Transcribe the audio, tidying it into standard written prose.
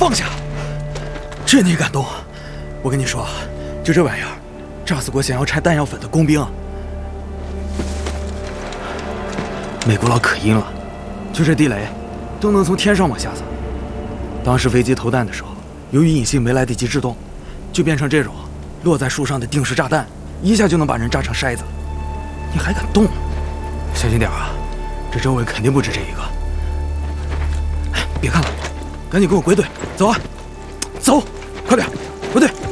放下！这你敢动？我跟你说，就这玩意儿，炸死过想要拆弹药粉的工兵。美国佬可阴了，就这地雷，都能从天上往下砸。当时飞机投弹的时候，由于引信没来得及制动，就变成这种落在树上的定时炸弹，一下就能把人炸成筛子。你还敢动？小心点啊！这周围肯定不止这一个。哎，别看了，赶紧跟我归队，走啊！走，快点，归队！